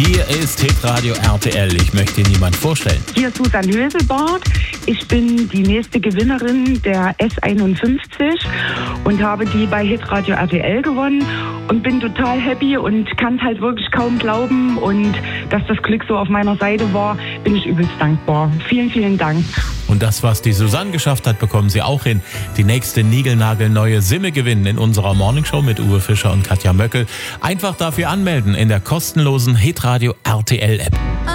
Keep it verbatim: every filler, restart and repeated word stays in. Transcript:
Hier ist Hitradio R T L. Ich möchte Ihnen niemand vorstellen. Hier ist Susan Höselbart. Ich bin die nächste Gewinnerin der S einundfünfzig und habe die bei Hitradio R T L gewonnen und bin total happy und kann es halt wirklich kaum glauben. Und dass das Glück so auf meiner Seite war, bin ich übelst dankbar. Vielen, vielen Dank. Und das, was die Susanne geschafft hat, bekommen Sie auch hin. Die nächste niegelnagelneue Simme gewinnen in unserer Morningshow mit Uwe Fischer und Katja Möckel. Einfach dafür anmelden in der kostenlosen Hitradio R T L App.